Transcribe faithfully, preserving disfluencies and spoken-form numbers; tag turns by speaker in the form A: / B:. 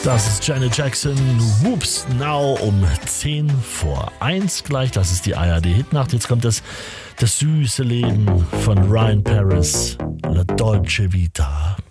A: Das ist Janet Jackson, Whoops Now um zehn vor eins gleich. Das ist die A R D-Hitnacht. Jetzt kommt das, das süße Leben von Ryan Paris, La Dolce Vita.